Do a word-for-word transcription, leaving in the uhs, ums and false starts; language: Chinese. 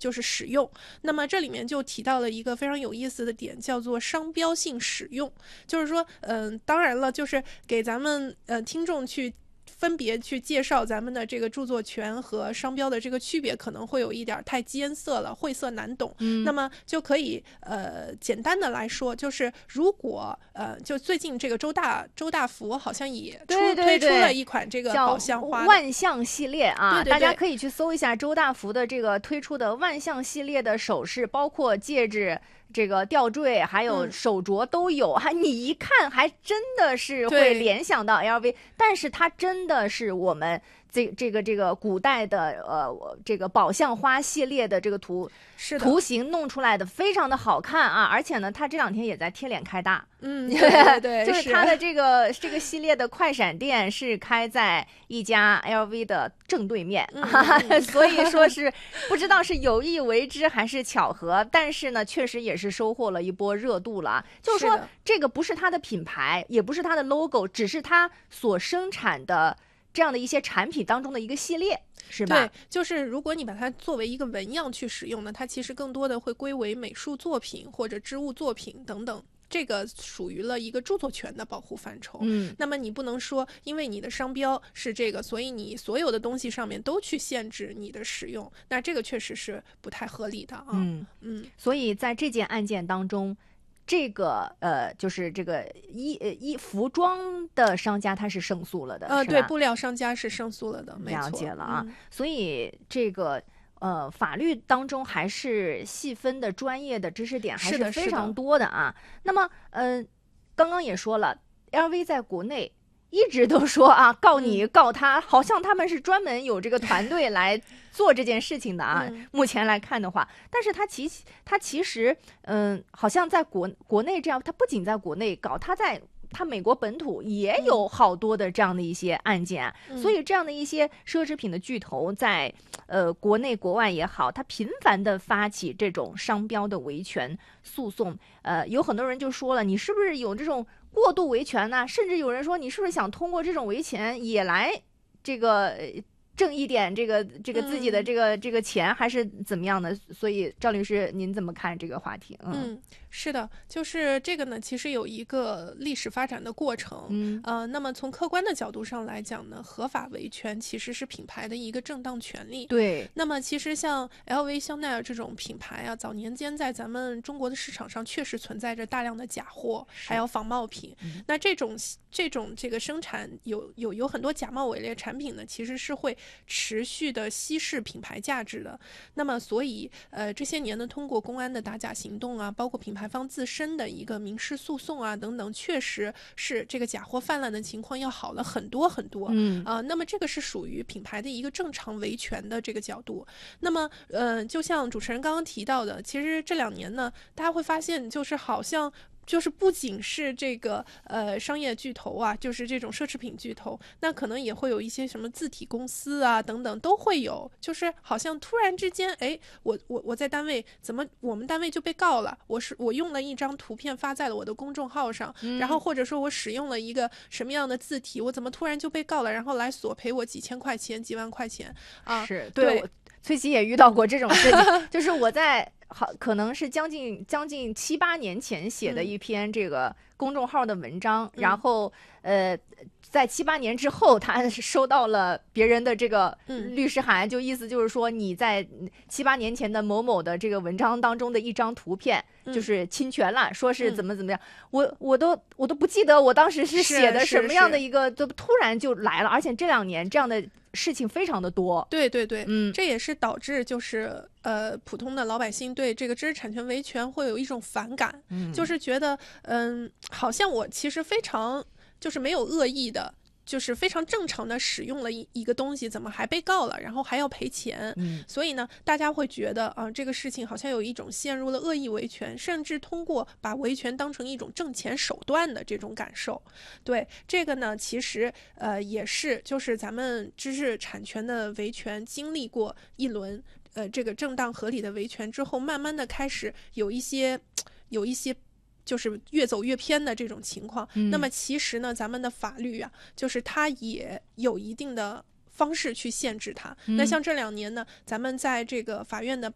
就是使用。那么这里面就提到了一个非常有意思的点，叫做商标性使用，就是说，嗯、呃，当然了，就是给咱们呃听众去分别去介绍咱们的这个著作权和商标的这个区别，可能会有一点太艰涩了，晦涩难懂。 嗯， 那么就可以呃简单的来说，就是如果呃就最近这个周大周大福好像也出对对对推出了一款这个宝相花的万象系列啊， 对对对大家可以去搜一下周大福的这个推出的万象系列的首饰，包括戒指。这个吊坠还有手镯都有，还、嗯、你一看还真的是会联想到 L V， 但是它真的是我们这这个这个古代的呃这个宝相花系列的这个图是图形弄出来的，非常的好看啊！而且呢，它这两天也在贴脸开大， 嗯，对对对， 就是它的这个这个系列的快闪店是开在一家 L V 的正对面， 嗯嗯、所以说是不知道是有意为之还是巧合，但是呢，确实也是收获了一波热度了。就是说，这个不是它的品牌，也不是它的 logo， 只是它所生产的这样的一些产品当中的一个系列。是吧？ 对，就是如果你把它作为一个纹样去使用呢，它其实更多的会归为美术作品或者织物作品等等。这个属于了一个著作权的保护范畴。 嗯， 那么你不能说因为你的商标是这个，所以你所有的东西上面都去限制你的使用，那这个确实是不太合理的啊。 嗯嗯，所以在这件案件当中，这个呃，就是这个衣呃衣服装的商家他是胜诉了的， 呃，对，布料商家是胜诉了的，没错。 了解了啊， 嗯、 所以这个。呃，法律当中还是细分的专业的知识点还是非常多的啊。的那么，呃，刚刚也说了 ，L V 在国内一直都说啊，告你、 嗯、 告他，好像他们是专门有这个团队来做这件事情的啊。 嗯、 目前来看的话，但是他其他其实，嗯、呃，好像在国国内这样，他不仅在国内搞，他在。它美国本土也有好多的这样的一些案件、嗯、所以这样的一些奢侈品的巨头在呃国内国外也好，它频繁的发起这种商标的维权诉讼。呃，有很多人就说了，你是不是有这种过度维权呢？甚至有人说，你是不是想通过这种维权也来这个挣一点这个这个自己的这个、嗯、这个钱，还是怎么样的？所以赵律师您怎么看这个话题？嗯。 嗯是的，就是这个呢，其实有一个历史发展的过程。 嗯， 呃，那么从客观的角度上来讲呢，合法维权其实是品牌的一个正当权利。 对。 那么其实像 L V、香奈儿这种品牌啊，早年间在咱们中国的市场上确实存在着大量的假货，还有仿冒品。 嗯、 那这种这种这个生产有有有很多假冒伪劣产品呢，其实是会持续的稀释品牌价值的。那么所以呃这些年呢，通过公安的打假行动啊，包括品牌方自身的一个民事诉讼啊等等，确实是这个假货泛滥的情况要好了很多很多。 嗯啊、呃，那么这个是属于品牌的一个正常维权的这个角度。那么呃，就像主持人刚刚提到的，其实这两年呢，大家会发现就是好像。就是不仅是这个呃商业巨头啊，就是这种奢侈品巨头，那可能也会有一些什么字体公司啊等等都会有，就是好像突然之间，哎，我我我在单位怎么我们单位就被告了？我是我用了一张图片发在了我的公众号上， 嗯、 然后或者说我使用了一个什么样的字体，我怎么突然就被告了？然后来索赔我几千块钱、几万块钱啊？ 是对， 对崔琦也遇到过这种事情，就是我在。好，可能是将近将近七八年前写的一篇这个公众号的文章，嗯、然后呃，在七八年之后，他收到了别人的这个律师函，嗯、就意思就是说你在七八年前的某某的这个文章当中的一张图片，嗯、就是侵权了，说是怎么怎么样，嗯、我我都我都不记得我当时是写的什么样的一个，都突然就来了，而且这两年这样的事情非常的多。 对对对， 嗯， 这也是导致就是呃普通的老百姓对这个知识产权维权会有一种反感， 嗯， 就是觉得嗯，好像我其实非常就是没有恶意的。就是非常正常的使用了一一个东西，怎么还被告了，然后还要赔钱？ 嗯， 所以呢，大家会觉得啊、呃，这个事情好像有一种陷入了恶意维权，甚至通过把维权当成一种挣钱手段的这种感受。对这个呢，其实呃也是，就是咱们知识产权的维权经历过一轮呃这个正当合理的维权之后，慢慢的开始有一些有一些。就是越走越偏的这种情况， 嗯、 那么其实呢，咱们的法律啊，就是它也有一定的方式去限制它。 嗯、 那像这两年呢，咱们在这个法院的